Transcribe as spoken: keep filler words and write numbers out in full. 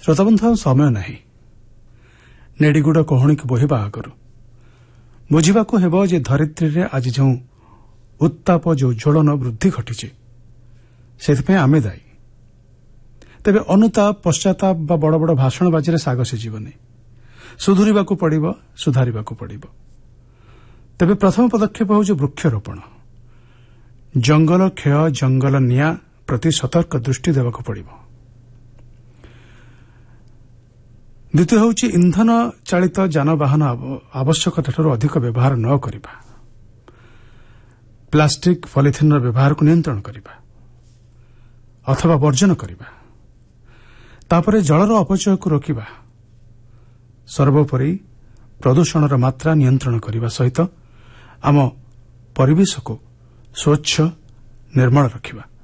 ଶ୍ରୋତାବନ୍ଧୁ ଆଉ ସମୟ ନାହିଁ। ନେଡ଼ିଗୁଡ଼ କହୁଣୀକୁ ବୋହିବା ଆଗରୁ ବୁଝିବାକୁ ହେବ ଯେ ଧରିତ୍ରୀରେ ଆଜି ଯେଉଁ ଉତ୍ତାପ, ଯେଉଁ ଜ୍ୱଳନ ବୃଦ୍ଧି ଘଟିଛି, ସେଥିପାଇଁ ଆମେ ଦାୟୀ। ତେବେ ଅନୁତାପ, ପଶ୍ଚାତାପ ବା ବଡ଼ ବଡ଼ ଭାଷଣବାଜିରେ ଶାଗ ସିଝିବନି। ସୁଧୁରିବାକୁ ପଡ଼ିବ, ସୁଧାରିବାକୁ ପଡ଼ିବ। ତେବେ ପ୍ରଥମ ପଦକ୍ଷେପ ହେଉଛି ବୃକ୍ଷରୋପଣ। ଜଙ୍ଗଲ କ୍ଷୟ, ଜଙ୍ଗଲ ନିଆଁ ପ୍ରତି ସତର୍କ ଦୃଷ୍ଟି ଦେବାକୁ ପଡ଼ିବ। ଦ୍ୱିତୀୟ ହେଉଛି ଇନ୍ଧନ ଚାଳିତ ଯାନବାହନ ଆବଶ୍ୟକତାଠାରୁ ଅଧିକ ବ୍ୟବହାର ନ କରିବା। ପ୍ଲାଷ୍ଟିକ୍, ପଲିଥିନ୍ର ବ୍ୟବହାରକୁ ନିୟନ୍ତ୍ରଣ କରିବା ଅଥବା ବର୍ଜନ କରିବା। ତାପରେ ଜଳର ଅପଚୟକୁ ରୋକିବା। ସର୍ବୋପରି ପ୍ରଦୂଷଣର ମାତ୍ରା ନିୟନ୍ତ୍ରଣ କରିବା ସହିତ ଆମ ପରିବେଶକୁ ସ୍ୱଚ୍ଛ, ନିର୍ମଳ ରଖିବା।